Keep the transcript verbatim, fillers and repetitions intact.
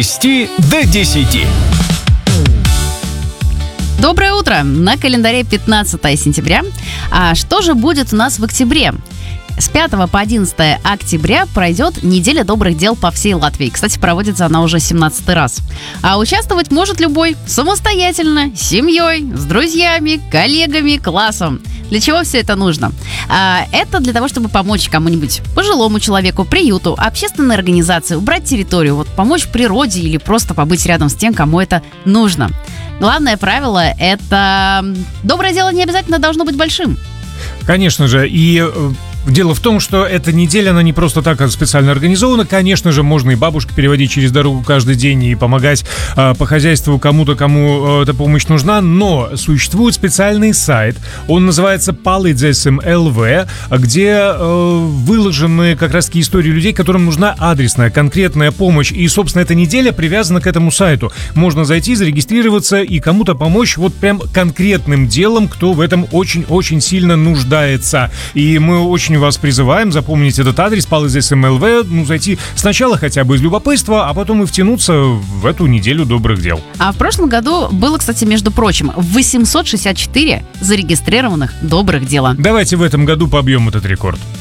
С десяти до десяти. Доброе утро! На календаре пятнадцатое сентября. А что же будет у нас в октябре? С пятого по одиннадцатое октября пройдет неделя добрых дел по всей Латвии. Кстати, проводится она уже семнадцатый раз. А участвовать может любой самостоятельно, с семьей, с друзьями, коллегами, классом. Для чего все это нужно? А, это для того, чтобы помочь кому-нибудь, пожилому человеку, приюту, общественной организации, убрать территорию, вот, помочь природе или просто побыть рядом с тем, кому это нужно. Главное правило – это доброе дело не обязательно должно быть большим. Конечно же, и дело в том, что эта неделя, она не просто так специально организована. Конечно же, можно и бабушку переводить через дорогу каждый день и помогать э, по хозяйству кому-то, кому э, эта помощь нужна. Но существует специальный сайт, он называется Palīdzēsim точка эл ви, где э, выложены как раз-таки истории людей, которым нужна адресная, конкретная помощь. И, собственно, эта неделя привязана к этому сайту. Можно зайти, зарегистрироваться и кому-то помочь вот прям конкретным делом, кто в этом очень-очень сильно нуждается. И мы очень вас призываем запомнить этот адрес Palīdzēsim точка эл ви, ну, зайти сначала хотя бы из любопытства, а потом и втянуться в эту неделю добрых дел. А в прошлом году было, кстати, между прочим, восемьсот шестьдесят четыре зарегистрированных добрых дела. Давайте в этом году побьем этот рекорд.